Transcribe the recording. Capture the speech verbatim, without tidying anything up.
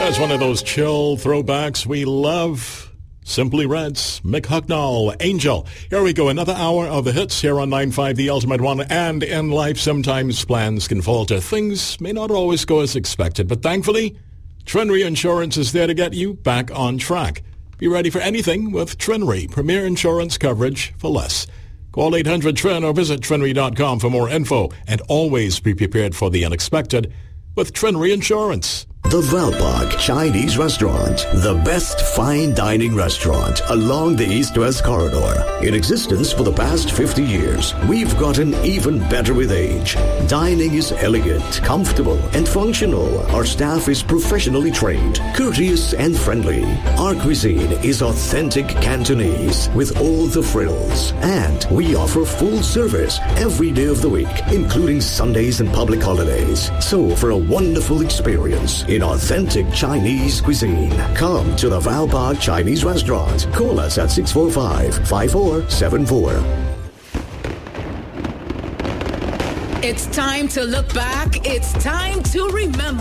That's one of those chill throwbacks we love. Simply Red's Mick Hucknall, Angel. Here we go, another hour of the hits here on nine five, the ultimate one. And in life, sometimes plans can falter. Things may not always go as expected, but thankfully, Trinry Insurance is there to get you back on track. Be ready for anything with Trinry, premier insurance coverage for less. Call eight hundred T R I N or visit trinry dot com for more info. And always be prepared for the unexpected with Trinry Insurance. The Valpark Chinese Restaurant, the best fine dining restaurant along the East-West Corridor. In existence for the past fifty years, we've gotten even better with age. Dining is elegant, comfortable, and functional. Our staff is professionally trained, courteous, and friendly. Our cuisine is authentic Cantonese with all the frills. And we offer full service every day of the week, including Sundays and public holidays. So for a wonderful experience in authentic Chinese cuisine, come to the Valpark Chinese Restaurant. Call us at six four five, five four seven four. It's time to look back. It's time to remember.